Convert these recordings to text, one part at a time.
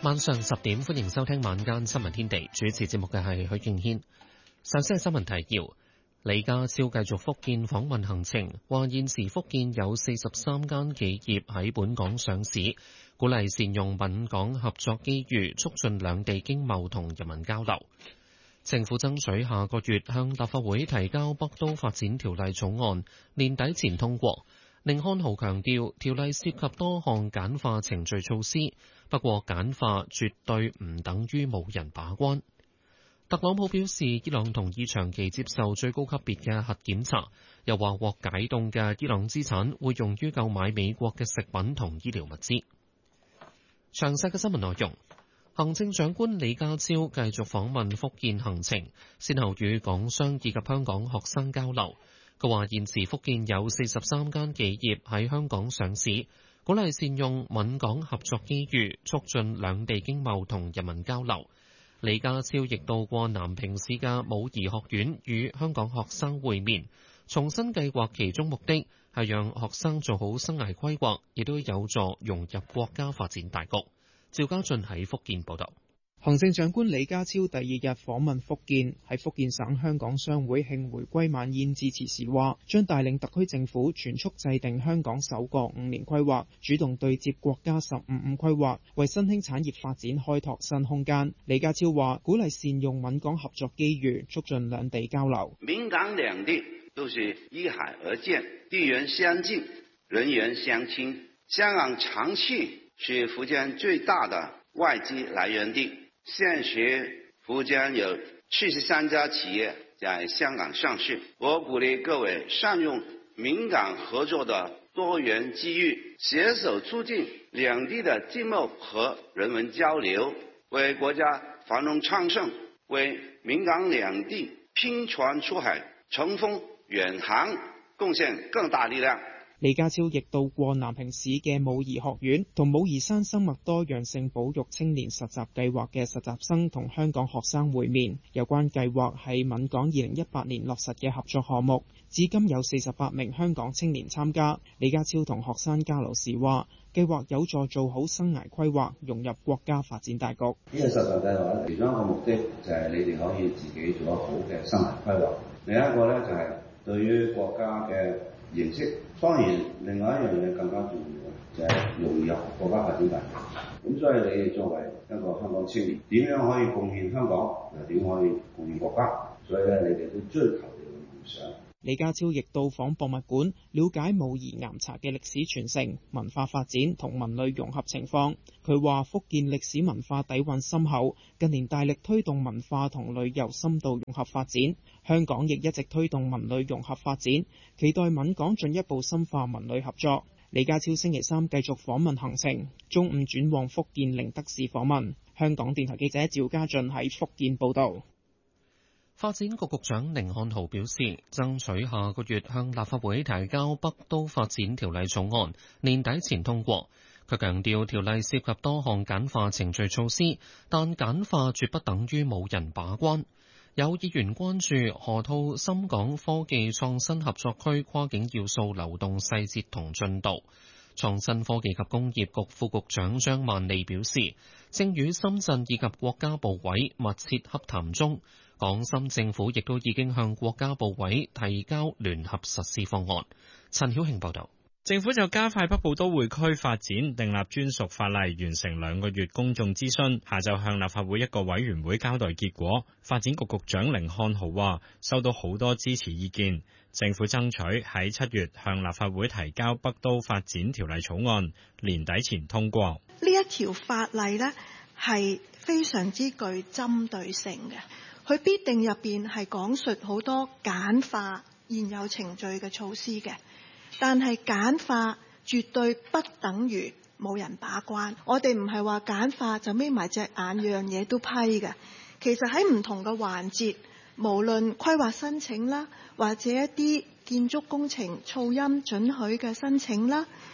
晚上10點，歡迎收聽晚間新聞天地。主持節目嘅係許敬軒。首先係新聞提要：李家超繼續福建訪問行程，話現時福建有43間企業喺本港上市，鼓勵善用閩港合作機遇，促進兩地經貿同人民交流。政府爭取下個月向立法會提交北都發展條例草案，年底前通過。寧漢豪強調，條例涉及多項簡化程序措施，不過簡化絕對唔等於冇人把關。特朗普表示，伊朗同意長期接受最高級別嘅核檢查，又話獲解凍嘅伊朗資產會用於購買美國嘅食品同醫療物資。詳細嘅新聞內容，行政長官李家超繼續訪問福建行程，先後與港商以及香港學生交流。佢話現時福建有43間企業喺香港上市，鼓勵善用閩港合作機遇，促進兩地經貿同人民交流。李家超亦到過南平市嘅武夷學院與香港學生會面，重新計劃其中目的係讓學生做好生涯規劃，亦都有助融入國家發展大局。趙家俊喺福建報道。 行政長官李家超第二日訪問福建，喺福建省香港商會慶回歸晚宴致辭時話，將帶領特區政府全速制定香港首個5年規劃，主動對接國家15+5規劃，為新興產業發展開拓新空間。李家超話，鼓勵善用閩港合作機遇，促進兩地交流。 閩港兩地都是依海而建，地緣相近，人員相親。香港長期是福建最大的外資來源地。現時福建有73家企業在香港上市，我鼓勵各位善用閩港合作的多元機遇，攜手促進兩地的經貿和人文交流，為國家繁榮昌盛，為閩港兩地拼船出海、乘風遠航貢獻更大力量。 李家超亦到過南平市嘅武夷學院，同武夷山生物多樣性保育青年實習計劃嘅實習生同香港學生會面。有關計劃係閩港2018年落實嘅合作項目，至今有48名香港青年參加。李家超同學生交流時話，計劃有助做好生涯規劃，融入國家發展大局。 呢個實習計劃其中一個目的就係你哋可以自己做得好嘅生涯規劃，另一個呢，就係對於國家嘅認識。當然，另外一樣嘢更加重要嘅就係融入國家發展大局。咁所以你哋作為一個香港青年，點樣可以貢獻香港，又點可以貢獻國家？所以咧，你哋都追求你嘅夢想。 李家超亦到訪博物館，了解武夷岩茶嘅歷史傳承、文化發展同文旅融合情況。佢話福建歷史文化底蘊深厚，近年大力推動文化同旅遊深度融合發展。香港亦一直推動文旅融合發展，期待閩港進一步深化文旅合作。李家超星期三繼續訪問行程，中午轉往福建寧德市訪問。香港電台記者趙家俊喺福建報道。 發展局局長寧漢豪表示，爭取下個月向立法會提交北都發展條例草案，年底前通過。佢強調條例涉及多項簡化程序措施，但簡化絕不等於冇人把關。有議員關注河套深港科技創新合作區跨境要素流動細節同進度。創新科技及工業局副局長張萬利表示，正與深圳以及國家部委密切洽談中。港深政府亦都已經向國家部委提交聯合實施方案。陳曉慶報導。 政府就加快北部都會區發展訂立專屬法例，完成2個月公眾諮詢，下晝向立法會一個委員會交代結果。發展局局長甯漢豪話，收到好多支持意見，政府爭取喺7月向立法會提交北都發展條例草案，年底前通過。 呢一條法例呢係非常之具針對性嘅。佢必定入邊係講述好多簡化現有程序嘅措施嘅，但係簡化絕對不等於冇人把關。我哋唔係話簡化就眯埋隻眼樣嘢都批嘅。其實喺唔同嘅環節，無論規劃申請啦，或者一啲建築工程噪音准許嘅申請啦，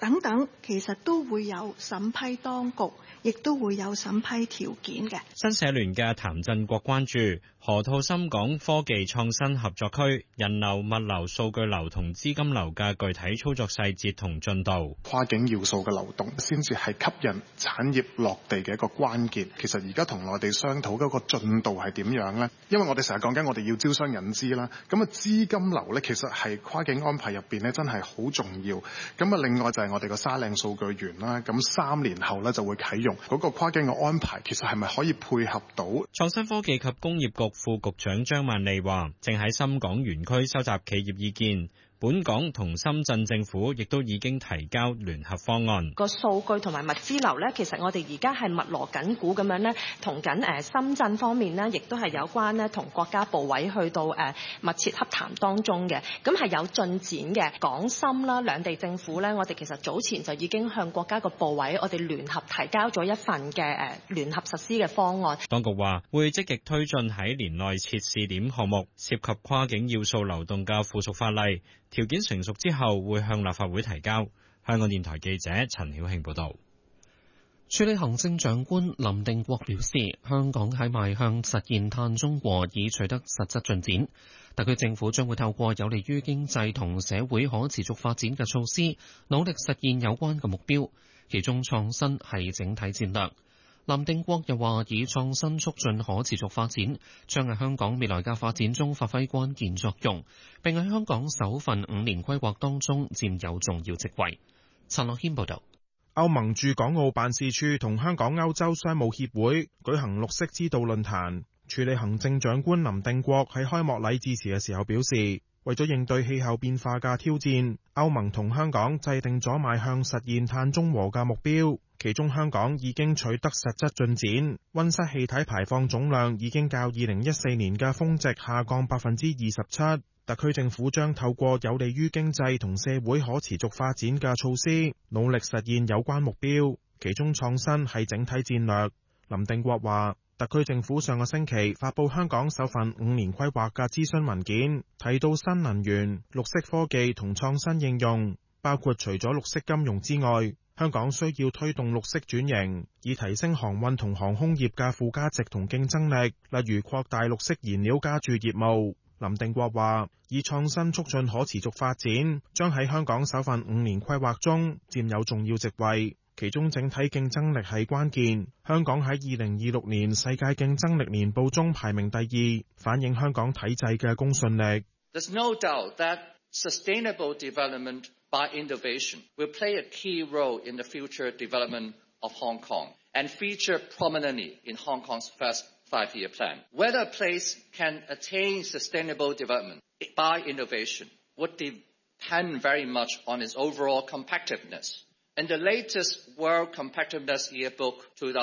等等，其實都會有審批當局，亦都會有審批條件嘅。 新社聯嘅譚振國關注河套深港科技創新合作區人流、物流、數據流同資金流嘅具體操作細節同進度。 跨境要素嘅流動先至係吸引產業落地嘅一個關鍵。其實而家同內地商討嗰個進度係點樣呢？因為我哋成日講緊我哋要招商引資啦，咁啊資金流咧其實係跨境安排入邊咧真係好重要。咁啊另外就係我哋個沙嶺數據園啦，咁3年後咧就會啟用嗰個跨境嘅安排，其實係咪可以配合到？ 創新科技及工業局副局長張萬利話，正喺深港園區收集企業意見。本港同深圳政府亦都已經提交聯合方案。 個數據同埋物資流呢，其實我哋而家係密鑼緊鼓咁樣呢，同緊深圳方面呢，亦都係有關呢同國家部委去到密切洽談當中嘅，咁係有進展嘅。港深啦兩地政府呢，我哋其實早前就已經向國家個部委，我哋聯合提交咗一份嘅聯合實施嘅方案。 當局話會積極推進喺年內設試點項目，涉及跨境要素流動嘅附屬法例。條件成熟之後，會向立法會提交。香港電台記者陳曉慶報導。 署理行政長官林定國表示，香港喺邁向實現碳中和已取得實質進展。特區政府將會透過有利於經濟同社會可持續發展嘅措施，努力實現有關嘅目標。其中創新係整體戰略。林定國又話，以創新促進可持續發展，將喺香港未來嘅發展中發揮關鍵作用，並喺香港首份5年規劃當中佔有重要席位。陳樂軒報導。 歐盟駐港澳辦事處同香港歐洲商務協會舉行綠色之道論壇，署理行政長官林定國喺開幕禮致辭嘅時候表示，為咗應對氣候變化嘅挑戰，歐盟同香港制定咗邁向實現碳中和嘅目標。其中香港已經取得實質進展，溫室氣體排放總量已經較2014年嘅峰值下降27%。特區政府將透過有利於經濟同社會可持續發展嘅措施，努力實現有關目標。其中創新係整體戰略。林定國話，特區政府上個星期發布香港首份5年規劃嘅諮詢文件，提到新能源、綠色科技同創新應用，包括除咗綠色金融之外，香港需要推動綠色轉型，以提升航運同航空業嘅附加值同競爭力，例如擴大綠色燃料加注業務。林定國話，以創新促進可持續發展，將喺香港首份5年規劃中佔有重要席位，其中整體競爭力係關鍵。香港喺2026年世界競爭力年報中排名第2，反映香港體制嘅公信力。 There's no doubt that sustainable development by innovation will play a key role in the future development of Hong Kong and feature prominently in Hong Kong's first 5-year plan. Whether a place can attain sustainable development by innovation would depend very much on its overall competitiveness. In the latest World Competitiveness Yearbook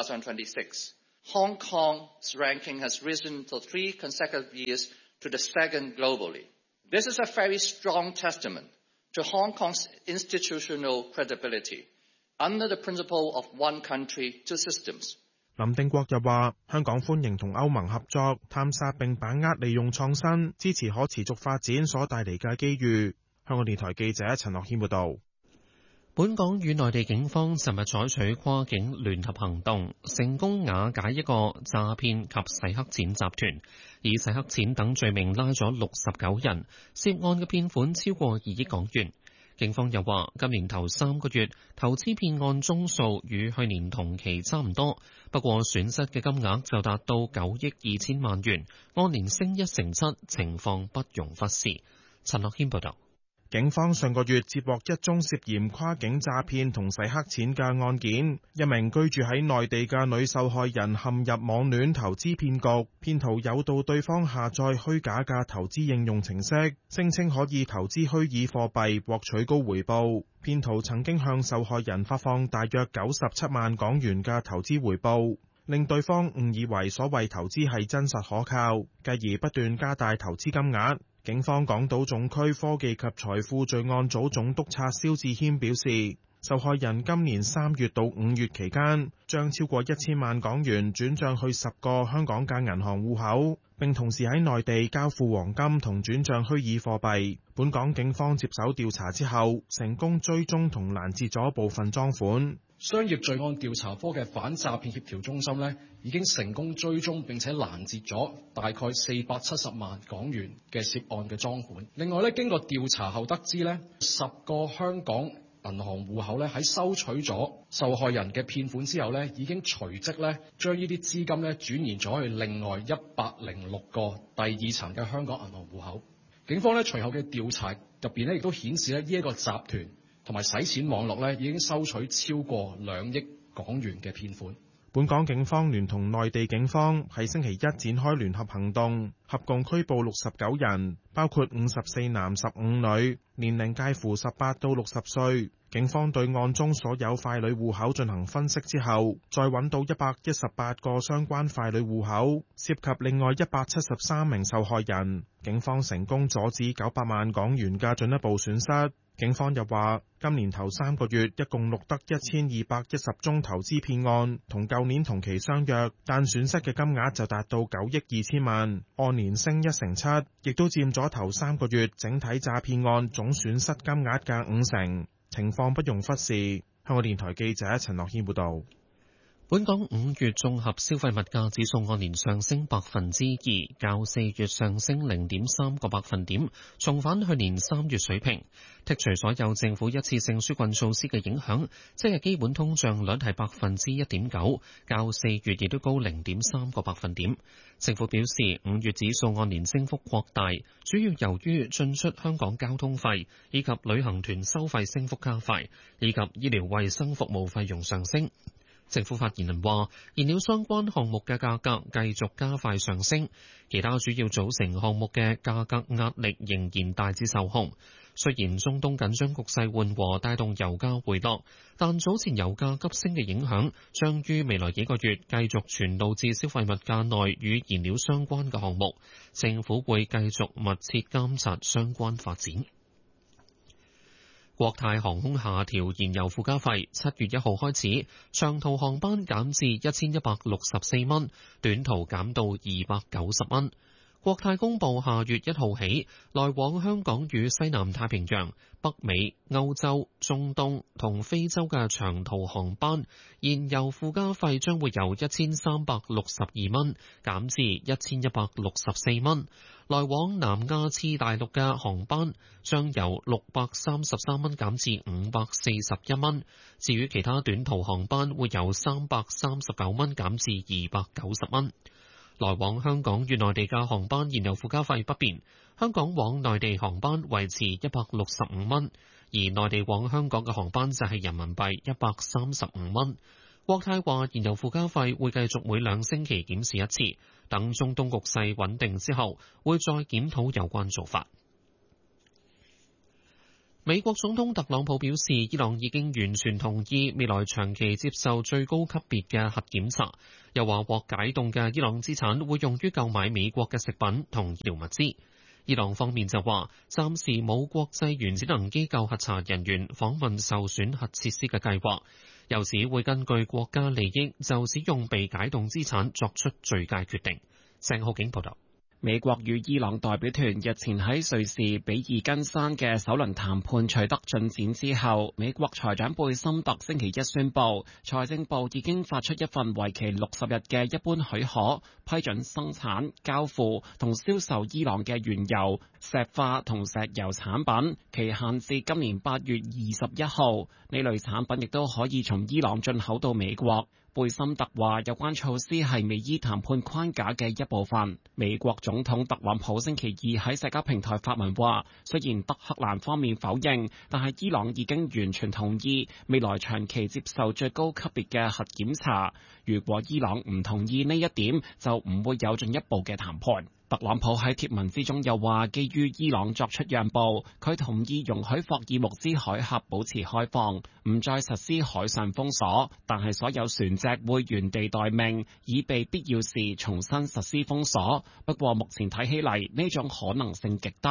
2026, Hong Kong's ranking has risen for 3 consecutive years to the 2nd globally. This is a very strong testament to Hong Kong's institutional credibility under the principle of one country, 2 systems. 林定國又話，香港歡迎同歐盟合作，探索並把握利用創新，支持可持續發展所帶嚟嘅機遇。香港電台記者陳樂軒報導。 本港與內地警方尋日採取跨境聯合行動，成功瓦解一個詐騙及洗黑錢集團，以洗黑錢等罪名拉咗69人，涉案嘅騙款超過2億港元。警方又話，今年頭3個月投資騙案宗數與去年同期差唔多，不過損失嘅金額就達到9億2千萬元，按年升1成7，情況不容忽視。陳樂軒報導。 警方上個月接獲一宗涉嫌跨境詐騙同洗黑錢嘅案件，一名居住喺內地嘅女受害人陷入網戀投資騙局，騙徒誘導對方下載虛假嘅投資應用程式，聲稱可以投資虛擬貨幣獲取高回報。騙徒曾經向受害人發放大約97萬港元嘅投資回報，令對方誤以為所謂投資係真實可靠，繼而不斷加大投資金額。警方港島總區科技及財富罪案組總督察蕭志謙表示， 受害人今年3月到5月期間，將超過1000萬港元轉帳去10個香港嘅銀行戶口，並同時喺內地交付黃金同轉帳虛擬貨幣。本港警方接手調查之後，成功追蹤同攔截咗部分贓款。 商業罪案調查科嘅反詐騙協調中心呢，已經成功追蹤並且攔截咗大概470萬港元嘅涉案嘅贓款。另外呢，經過調查後得知呢，10個香港銀行戶口呢，喺收取咗受害人嘅騙款之後呢，已經隨即呢將呢啲資金呢轉移咗去另外106個第2層嘅香港銀行戶口。警方呢隨後嘅調查入邊呢，亦都顯示呢一個集團同埋洗錢網絡呢已經收取超過2億港元嘅騙款。 本港警方聯同內地警方喺星期一展開聯合行動，合共拘捕69人，包括54男15女，年齡介乎18到60歲。警方對案中所有傀儡戶口進行分析之後，再揾到118個相關傀儡戶口，涉及另外173名受害人。警方成功阻止900萬港元嘅進一步損失。警方又話，今年頭3個月一共錄得1210宗投資騙案，同舊年同期相若，但損失嘅金額就達到9億2千萬，按年升1成7，亦都佔咗頭3個月整體詐騙案總損失金額嘅5成，情況不容忽視。香港電台記者陳樂軒報導。 本港5月綜合消費物價指數按年上升2%，較4月上升0.3個百分點，重返去年3月水平。剔除所有政府一次性紓困措施嘅影響，即係基本通脹率係1.9%，較4月亦都高0.3個百分點。政府表示，5月指數按年升幅擴大，主要由於進出香港交通費以及旅行團收費升幅加快，以及醫療衛生服務費用上升。政府發言人話，燃料相關項目嘅價格繼續加快上升，其他主要組成項目嘅價格壓力仍然大致受控。雖然中東緊張局勢緩和帶動油價回落，但早前油價急升嘅影響將於未來幾個月繼續傳導至消費物價內與燃料相關嘅項目。政府會繼續密切監察相關發展。國泰航空下調燃油附加費，7月1號開始，長途航班減至1164蚊，短途減到290蚊。國泰公佈下月1號起，來往香港與西南太平洋、北美、歐洲、中東同非洲嘅長途航班，燃油附加費將會由1362蚊減至1164蚊。來往南亞次大陸嘅航班將由633蚊減至541蚊。至於其他短途航班，會由339蚊減至290蚊。來往香港與內地嘅航班燃油附加費不變，香港往內地航班維持165蚊，而內地往香港嘅航班就係人民幣135蚊。國泰話燃油附加費會繼續每2星期檢視一次，等中東局勢穩定之後，會再檢討有關做法。美國總統特朗普表示，伊朗已經完全同意未來長期接受最高級別嘅核檢查，又話獲解凍嘅伊朗資產會用於購買美國嘅食品同醫療物資。伊朗方面就話，暫時冇國際原子能機構核查人員訪問受損核設施嘅計劃，又指會根據國家利益就使用被解凍資產作出最佳決定。鄭浩景報道。 美國與伊朗代表團日前喺瑞士比爾根山嘅首輪談判取得進展之後，美國財長貝森特星期一宣布，財政部已經發出一份為期60日嘅一般許可，批准生產、交付同銷售伊朗嘅原油、石化同石油產品，期限至今年8月21號。呢類產品亦都可以從伊朗進口到美國。貝森特話，有關措施係美伊談判框架嘅一部分。美國總統特朗普星期二喺社交平台發文話，雖然德黑蘭方面否認，但係伊朗已經完全同意未來長期接受最高級別嘅核檢查。如果伊朗唔同意呢一點，就唔會有進一步嘅談判。特朗普喺貼文之中又話，基於伊朗作出讓步，佢同意容許霍爾木茲海峽保持開放，唔再實施海上封鎖，但係所有船隻會原地待命，以備必要時重新實施封鎖。不過目前睇起嚟呢種可能性極低。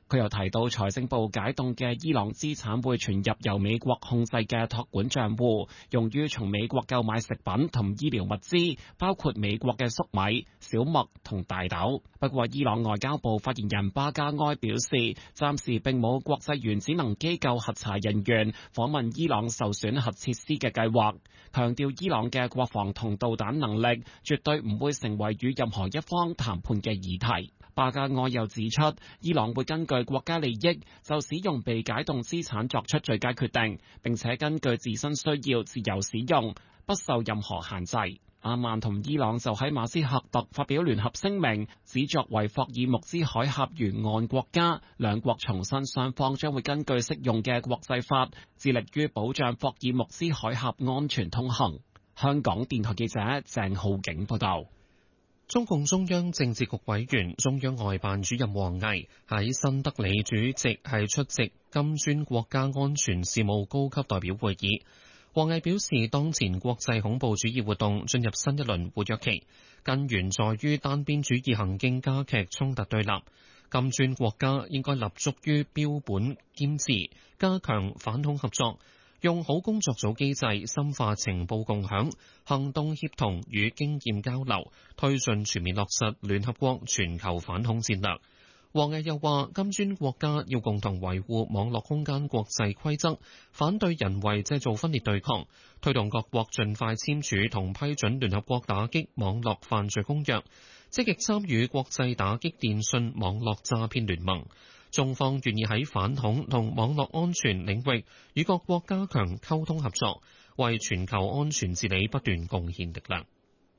佢又提到，財政部解凍嘅伊朗資產會傳入由美國控制嘅託管帳戶，用於從美國購買食品同醫療物資，包括美國嘅粟米、小麥同大豆。不過，伊朗外交部發言人巴加埃表示，暫時並冇國際原子能機構核查人員訪問伊朗受損核設施嘅計劃，強調伊朗嘅國防同導彈能力絕對唔會成為與任何一方談判嘅議題。巴加埃又指出，伊朗會根據國家利益就使用被解凍資產作出最佳決定，並且根據自身需要自由使用，不受任何限制。阿曼同伊朗就喺馬斯克特發表聯合聲明，指作為霍爾木茲海峽沿岸國家，兩國重申雙方將會根據適用嘅國際法，致力於保障霍爾木茲海峽安全通行。香港電台記者鄭浩景報道。 中共中央政治局委員、中央外辦主任王毅喺新德里主席係出席金磚國家安全事務高級代表會議。王毅表示，當前國際恐怖主義活動進入新一輪活躍期，根源在於單邊主義行徑加劇衝突對立。金磚國家應該立足於標本兼治，加強反恐合作，用好工作組機制，深化情報共享、行動協同與經驗交流，推進全面落實聯合國全球反恐戰略。王毅又話，金磚國家要共同維護網絡空間國際規則，反對人為製造分裂對抗，推動各國盡快簽署同批准聯合國打擊網絡犯罪公約，積極參與國際打擊電信網絡詐騙聯盟。中方願意喺反恐同網絡安全領域與各國加強溝通合作，為全球安全治理不斷貢獻力量。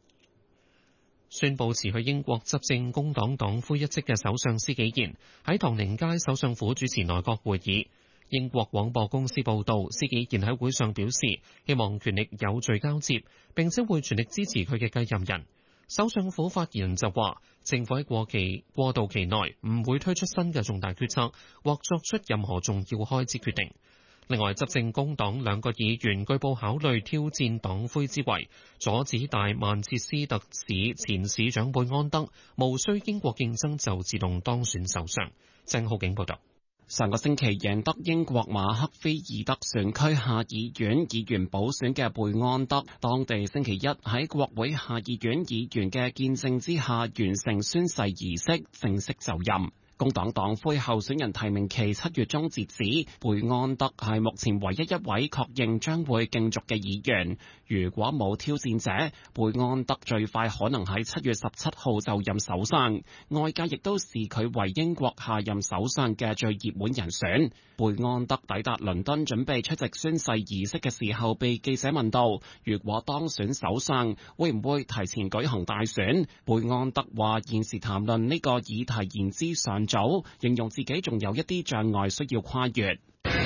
宣布辭去英國執政工黨黨魁一職嘅首相施紀賢喺唐寧街首相府主持內閣會議。英國廣播公司報道，施紀賢喺會上表示，希望權力有序交接，並且會全力支持佢嘅繼任人。首相府發言人就話，政府喺過渡期內唔會推出新嘅重大決策或作出任何重要開支決定。另外，執政工黨兩個議員據報考慮挑戰黨魁之位，阻止大曼徹斯特市前市長貝安德無需經過競爭就自動當選首相。鄭浩景報道。 上個星期贏得英國馬克菲爾德選區下議院議員補選嘅貝安德，當地星期一喺國會下議院議員嘅見證之下完成宣誓儀式，正式就任。工黨黨魁候選人提名期7月中截止，貝安德係目前唯一一位確認將會競逐嘅議員。如果冇挑戰者，貝安德最快可能喺7月17號就任首相。外界亦都視佢為英國下任首相嘅最熱門人選。貝安德抵達倫敦準備出席宣誓儀式嘅時候，被記者問到，如果當選首相，會唔會提前舉行大選？貝安德話現時談論呢個議題言之尚早，形容自己仲有一啲障礙需要跨越。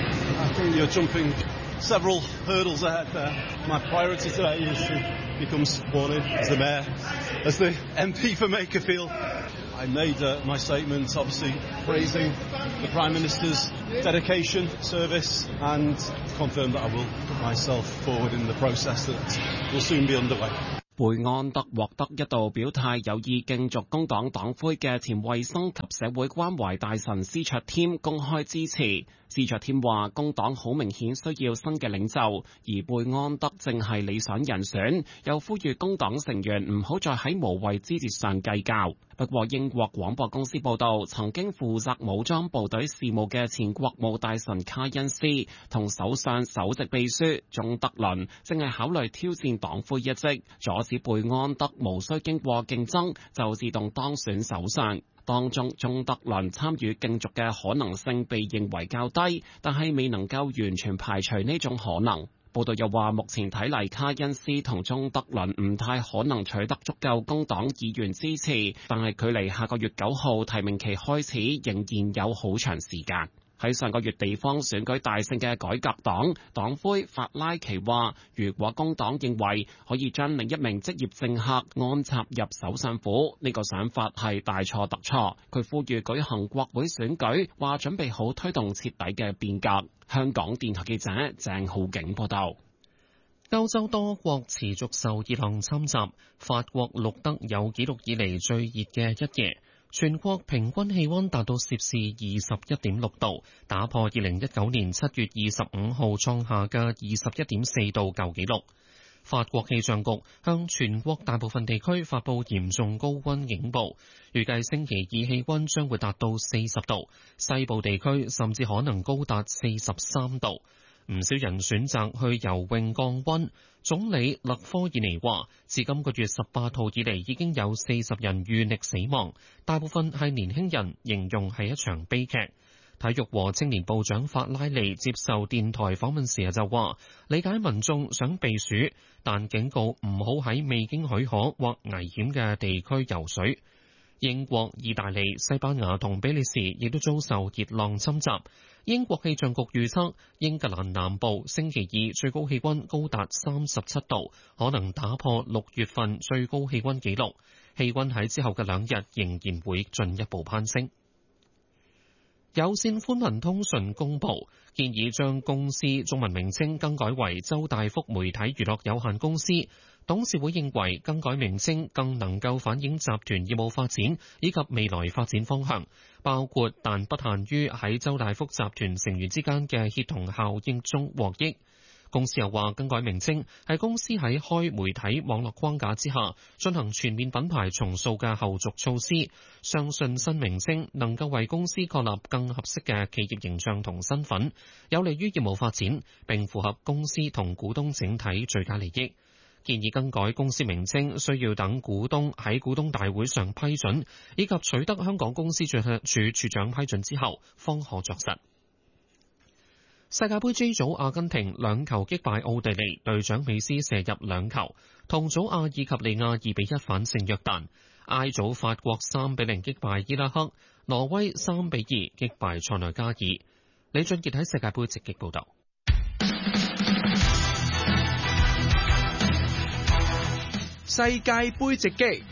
Several hurdles ahead there. My priority today is to become sworn in as the mayor, as the MP for Makerfield. I made my statement obviously praising the Prime Minister's dedication, service, and confirmed that I will put myself forward in the process that will soon be underway. 貝安德獲得一度表態有意競逐工黨黨魁嘅前衛生及社會關懷大臣斯卓添公開支持。斯卓添話，工黨好明顯需要新嘅領袖，而貝安德正係理想人選，又呼籲工黨成員唔好再喺無謂枝節上計較。不過，英國廣播公司報道，曾經負責武裝部隊事務嘅前國務大臣卡恩斯同首相首席秘書鍾德倫正係考慮挑戰黨魁一職，阻止貝安德無需經過競爭就自動當選首相。當中，鍾德倫參與競逐嘅可能性被認為較低，但係未能夠完全排除呢種可能。報道又話，目前睇嚟卡恩斯同鍾德倫唔太可能取得足夠工黨議員支持，但係距離下個月9號提名期開始仍然有好長時間。喺上個月地方選舉大勝嘅改革黨黨魁法拉奇話，如果工黨認為可以將另一名職業政客安插入首相府，呢個想法係大錯特錯。佢呼籲舉行國會選舉，話準備好推動徹底嘅變革。香港電台記者鄭浩景報道。 歐洲多國持續受熱浪侵襲，法國錄得有紀錄以嚟最熱嘅一夜。 全國平均氣溫達到攝氏21.6度，打破2019年7月25號創下嘅21.4度舊紀錄。法國氣象局向全國大部分地區發布嚴重高溫警報，預計星期二氣溫將會達到40度，西部地區甚至可能高達43度。唔少人選擇去游泳降溫。總理勒科爾尼話，自今個月18號以嚟已經有40人遇溺死亡，大部分係年輕人，形容係一場悲劇。體育和青年部長法拉利接受電台訪問時就話，理解民眾想避暑，但警告唔好喺未經許可或危險嘅地區游水。英國、意大利、西班牙同比利時亦都遭受熱浪侵襲。英國氣象局預測，英格蘭南部星期二最高氣溫高達37度，可能打破6月份最高氣溫紀錄。氣溫喺之後嘅2日仍然會進一步攀升。有線寬頻通訊公佈，建議將公司中文名稱更改為周大福媒體娛樂有限公司。董事會認為更改名稱更能夠反映集團業務發展以及未來發展方向，包括但不限於喺周大福集團成員之間嘅協同效應中獲益。公司又話，更改名稱係公司喺開媒體網絡框架之下進行全面品牌重塑嘅後續措施，相信新名稱能夠為公司確立更合適嘅企業形象同身份，有利於業務發展，並符合公司同股東整體最佳利益。建議更改公司名稱需要等股東喺股東大會上批准，以及取得香港公司註冊處處長批准之後方可作實。世界盃 J 組阿根廷2球擊敗奧地利，隊長美斯射入2球。同組阿爾及利亞2比1反勝約旦。I 組法國3比0擊敗伊拉克，挪威3比2擊敗塞內加爾。李俊傑喺世界盃直擊報導。 世界盃直擊。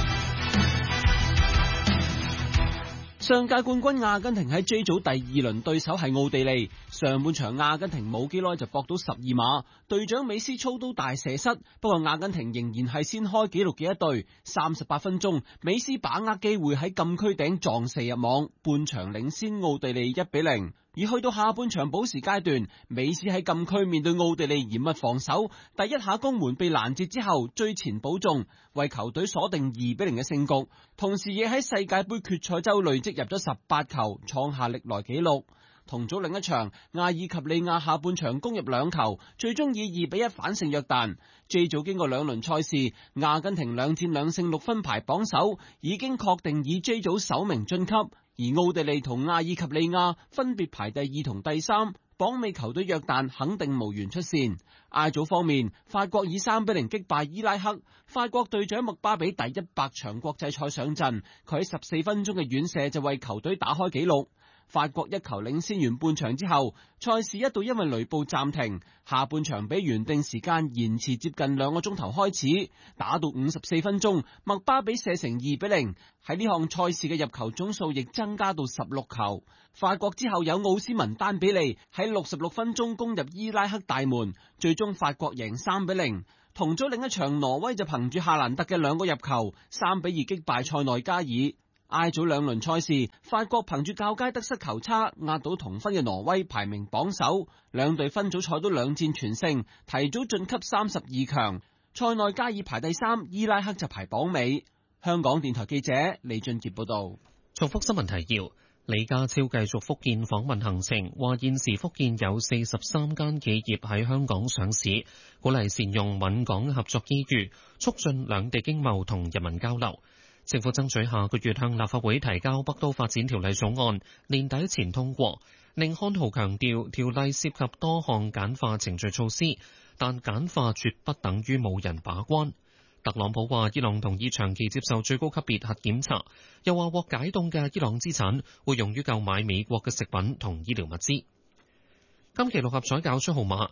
上屆冠軍阿根廷喺 J 組第2輪對手係奧地利，上半場阿根廷冇幾耐就搏到12碼，隊長美斯操刀大射失，不過阿根廷仍然係先開紀錄嘅一隊。38分鐘，美斯把握機會喺禁區頂撞射入網，半場領先奧地利1比0。而去到下半場補時階段，美斯喺禁區面對奧地利嚴密防守，第一下攻門被攔截之後追前補中，為球隊鎖定2比0嘅勝局，同時亦喺世界盃決賽周累積入咗18球，創下歷來紀錄。同組另一場，阿爾及利亞下半場攻入2球，最終以2比1反勝約旦。J 組經過2輪賽事，阿根廷2戰2勝6分排榜首，已經確定以 J 組首名晉級。而奧地利同阿爾及利亞分別排第2同第3，榜尾球隊約旦肯定無緣出線。I 組方面，法國以3比0擊敗伊拉克，法國隊長麥巴比第100場國際賽上陣，佢喺14分鐘嘅遠射就為球隊打開紀錄。法國1球領先完半場之後，賽事一度因為雷暴暫停，下半場比原定時間延遲接近2個鐘頭開始，打到54分鐘，麥巴比射成2比0，喺呢項賽事嘅入球總數亦增加到16球。法國之後有奧斯文丹比利喺66分鐘攻入伊拉克大門，最終法國贏3比0。同組另一場挪威就憑住夏蘭特嘅2個入球3比2擊敗塞內加爾。I 組2輪賽事，法國憑住較佳得失球差壓倒同分嘅挪威，排名榜首。兩隊分組賽都2戰全勝，提早晉級32強。塞內加爾排第3，伊拉克就排榜尾。香港電台記者李俊傑報道。 重複新聞提要：李家超繼續福建訪問行程，話現時福建有43間企業喺香港上市，鼓勵善用閩港合作機遇，促進兩地經貿同人民交流。政府爭取下個月向立法會提交北都發展條例草案，年底前通過。寧漢豪強調，條例涉及多項簡化程序措施，但簡化絕不等於冇人把關。特朗普話，伊朗同意長期接受最高級別核檢查，又話獲解凍嘅伊朗資產會用於購買美國嘅食品同醫療物資。今期六合彩攪出號碼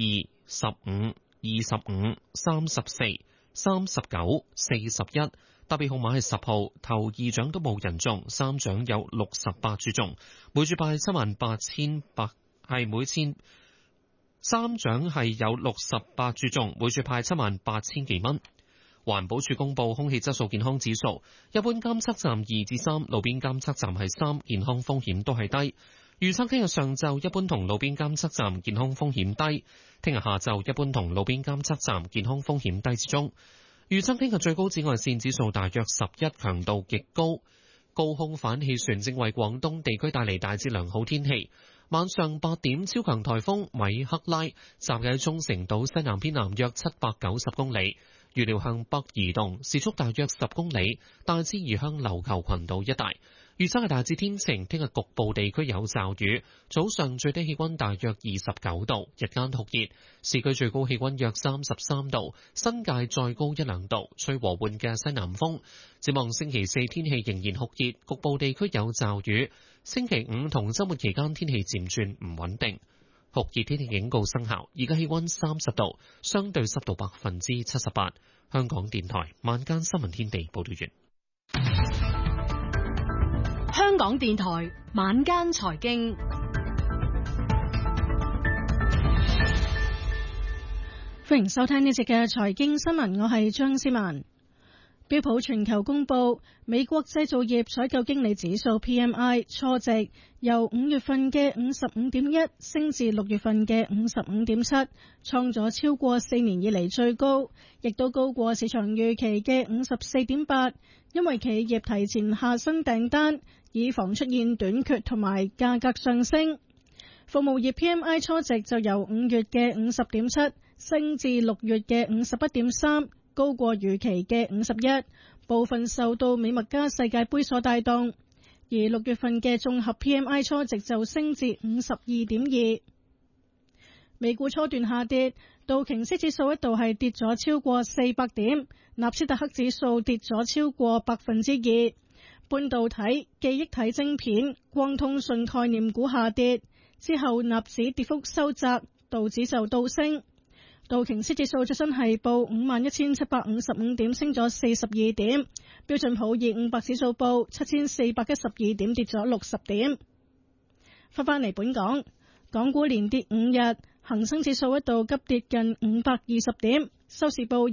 2、15、25、34、39、41。特別號碼係10號，頭2獎都冇人中，3獎有68注中，每注派78,800，係每千3獎係有68注中，每注派78,000幾蚊。 環保署公布空氣質素健康指數，一般監測站2至3，路邊監測站係3，健康風險都係低。預測聽日上晝一般同路邊監測站健康風險低，聽日下晝一般同路邊監測站健康風險低至中。預測聽日最高紫外線指數大約11，強度極高。高空反氣旋正為廣東地區帶嚟大致良好天氣。晚上8點，超強颱風米克拉集喺沖繩島西南偏南約790公里，預料向北移動，時速大約10公里，大致移向琉球群島一帶。預測係大致天晴，聽日局部地區有驟雨。早上最低氣溫大約29度，日間酷熱，市區最高氣溫約33度，新界再高1-2度，吹和緩嘅西南風。展望星期4天氣仍然酷熱，局部地區有驟雨。星期5同週末期間天氣漸轉唔穩定，酷熱天氣警告生效。而家氣溫30度，相對濕度78%。香港電台晚間新聞天地報道完。 香港電台晚間財經，歡迎收聽呢節嘅財經新聞，我係張思文。標普全球公布美國製造業採購經理指數 PMI 初值由5月份嘅 55.1 升至6月份嘅 55.7， 創咗超過4年以嚟最高，亦都高過市場預期嘅 54.8， 因為企業提前下新訂單，以防出現短缺同埋價格上升。服務業 PMI 初值就由5月嘅 50.7 升至6月嘅 51.3， 高過預期嘅 51， 部分受到美墨加世界盃所帶動。而6月份嘅綜合 PMI 初值就升至 52.2。 美股初段下跌，道瓊斯指數一度係跌咗超過400點，納斯達克指數跌咗超過 2%。半導體、記憶體晶片、光通訊概念股下跌，之後納指跌幅收窄，道指就倒升。道瓊斯指數最新係報 51,755 點，升咗42點。標準普爾500指數報 7,412 點，跌咗60點。返嚟本港，港股連跌5日，恒生指數一度急跌近520點，收市報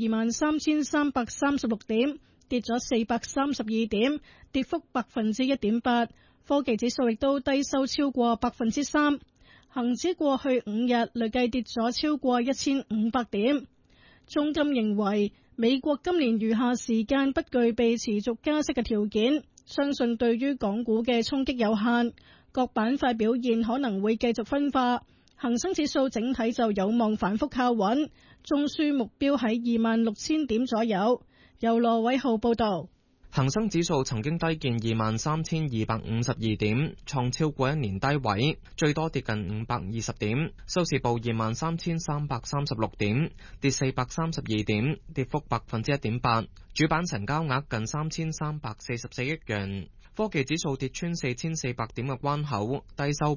23,336 點，跌咗432點，跌幅 1.8%。科技指數亦都低收超過 3%。恒指過去5日累計跌咗超過1500點。中金認為美國今年餘下時間不具備持續加息嘅條件，相信對於港股嘅衝擊有限，各板塊表現可能會繼續分化。恒生指數整體就有望反覆靠穩，中樞目標喺26,000點左右。由羅偉浩報道。 恒生指數曾經低見23,252點，創超過一年低位，最多跌近520點，收市報23,336點，跌432點，跌幅 1.8%。主板成交額近3,344億元。科技指數跌穿4,400點嘅關口，低收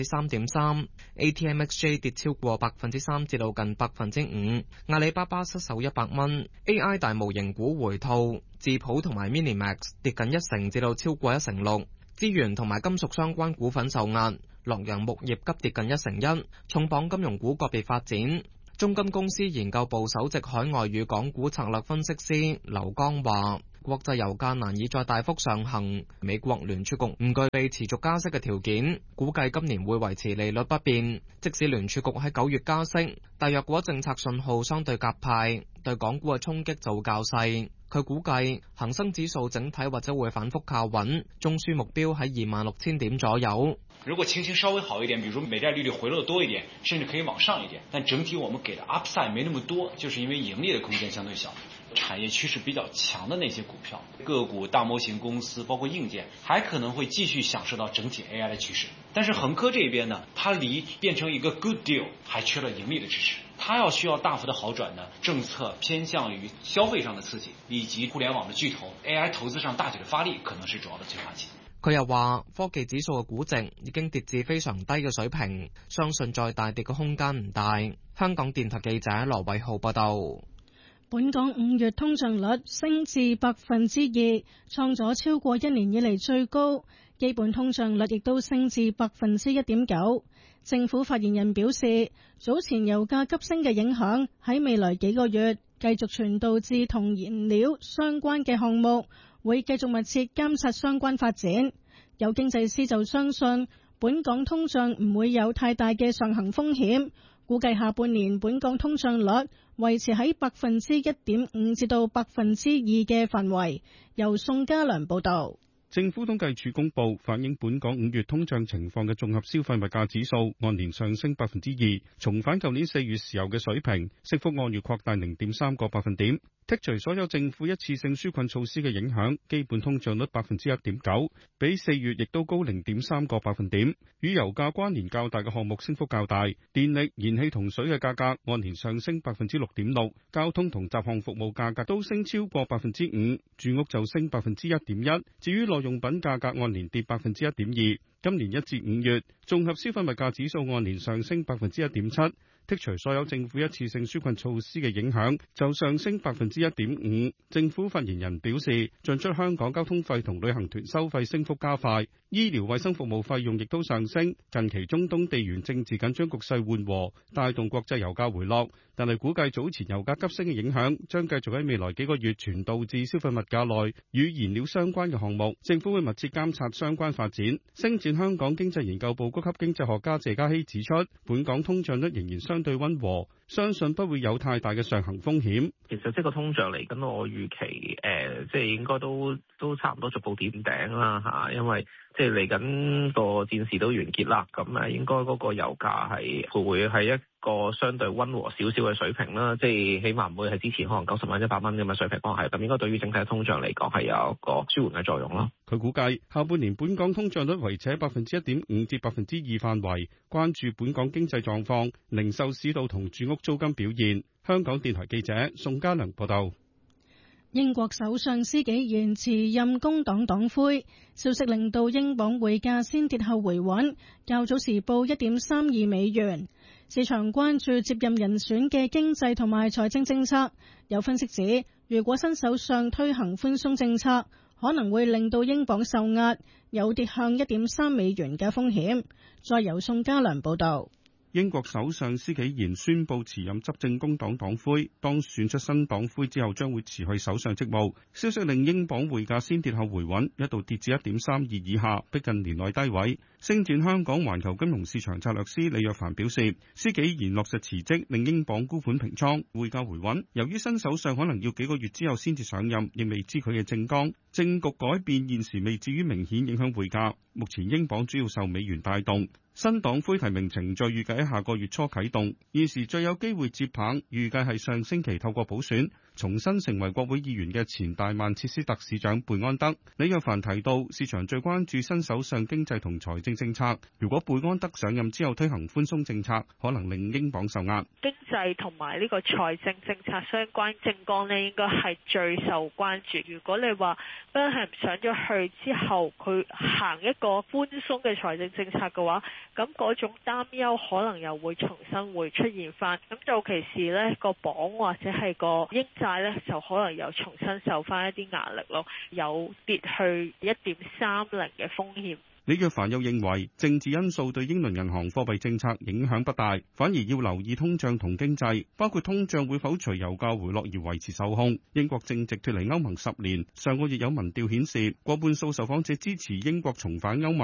3.3%。ATMXJ 跌超過 3%至到近 5%。阿里巴巴失守100蚊。AI 大模型股回吐，智譜同埋 Minimax 跌近1成至到超過1.6%。資源同埋金屬相關股份受壓，洛陽木業急跌近1.1%。重磅金融股個別發展。中金公司研究部首席海外與港股策略分析師劉剛話，國際油價難以再大幅上行，美國聯儲局唔具備持續加息嘅條件，估計今年會維持利率不變。即使聯儲局喺9月加息，但若果政策信號相對鴿派，對港股嘅衝擊就會較細。佢估計恒生指數整體或者會反覆靠穩，中樞目標喺26,000點左右。 如果情形稍微好一點，比如說美債利率回落的多一點，甚至可以往上一點，但整體我們給的 upside 沒那麼多，就是因為盈利的空間相對小。產業趨勢比較強的那些股票、個股、大模型公司，包括硬件，還可能會繼續享受到整體 AI 的趨勢。但是恆科這邊呢，它離變成一個 good deal 還缺了盈利的支持，它要需要大幅的好轉呢，政策偏向於消費上的刺激，以及互聯網的巨頭 AI 投資上大舉的發力，可能是主要的催化劑。 佢又話，科技指數嘅估值已經跌至非常低嘅水平，相信再大跌嘅空間唔大。香港電台記者羅偉浩報道。 本港5月通脹率升至 2%， 創咗超過1年以嚟最高，基本通脹率亦都升至 1.9%。政府發言人表示，早前油價急升嘅影響喺未來幾個月繼續傳導至同燃料相關嘅項目，會繼續密切監察相關發展。有經濟師就相信，本港通脹唔會有太大嘅上行風險，估計下半年本港通脹率維持喺 1.5% 至到 2% 嘅範圍。由宋家良報導。 政府統計處公佈反映本港5月通脹情況嘅綜合消費物價指數按年上升 2%， 重返舊年4月時候嘅水平，升幅按月擴大 0.3個百分點。剔除所有政府一次性紓困措施嘅影響，基本通脹率 1.9%， 比4月亦都高 0.3個百分點。與油價關聯較大嘅項目升幅較大，電力、燃氣同水嘅價格按年上升 6.6%， 交通同雜項服務價格都升超過 5%， 住屋就升 1.1%。至於耐用品價格按年跌 1.2%。今年1至5月，綜合消費物價指數按年上升 1.7%。剔除所有政府一次性紓困措施嘅影響，就上升 1.5%。政府發言人表示，進出香港交通費同旅行團收費升幅加快，醫療衛生服務費用亦都上升。近期中東地緣政治緊張局勢緩和，帶動國際油價回落，但係估計早前油價急升嘅影響將繼續喺未來幾個月傳導至消費物價內與燃料相關嘅項目。政府會密切監察相關發展。星展香港經濟研究部高級經濟學家謝嘉熙指出，本港通脹率仍然相對溫和，相信不會有太大嘅上行風險。 其實即係個通脹嚟緊，我預期即係應該都差唔多逐步見頂啦嚇，因為即係嚟緊個戰事都完結啦，咁應該嗰個油價係會係一個相對溫和少少嘅水平啦，即係起碼唔會係之前可能90蚊、100蚊咁嘅水平，可能係咁，應該對於整體通脹嚟講係有一個舒緩嘅作用咯。 佢估計下半年本港通脹率維持喺 1.5% 至 2% 範圍，關注本港經濟狀況、零售市道同住屋租金表現。香港電台記者宋家良報道。 英國首相施紀賢辭任工黨黨魁，消息令到英鎊匯價先跌後回穩，較早時報1.32美元。市場關注接任人選嘅經濟同埋財政政策，有分析指，如果新首相推行寬鬆政策，可能會令到英鎊受壓，有跌向1.3美元嘅風險。再由宋家良報道。 英國首相施紀賢宣布辭任執政工黨黨魁，當選出新黨魁之後將會辭去首相職務。消息令英鎊匯價先跌後回穩，一度跌至 1.32 以下，逼近年內低位。星展香港環球金融市場策略師李若凡表示，施紀賢落實辭職令英鎊沽盤平倉，匯價回穩。由於新首相可能要幾個月之後先至上任，亦未知佢嘅政綱，政局改變現時未至於明顯影響匯價。目前英鎊主要受美元帶動。新黨魁提名程序預計喺下個月初啟動，現時最有機會接棒，預計係上星期透過補選重新成為國會議員嘅前大曼徹斯特市長貝安德。李若凡提到，市場最關注新首相經濟同財政政策，如果貝安德上任之後推行寬鬆政策，可能令英鎊受壓。 經濟同埋呢個財政政策相關政綱呢，應該係最受關注。如果你話賓肯上咗去之後，佢行一個寬鬆嘅財政政策嘅話，咁嗰種擔憂可能又會重新會出現翻，咁到其時呢個鎊或者係個英債呢，就可能又重新受翻一啲壓力咯，有跌去1.30嘅風險。 李若凡又認為，政治因素對英倫銀行貨幣政策影響不大，反而要留意通脹同經濟，包括通脹會否隨油價回落而維持受控。英國正值脫離歐盟10年，上個月有民調顯示，過半數受訪者支持英國重返歐盟。